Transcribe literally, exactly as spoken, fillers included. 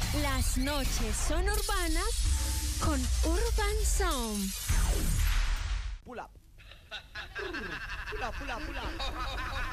Las noches son urbanas con Urban Sound. Pull up. Pull up, pull up, pull up.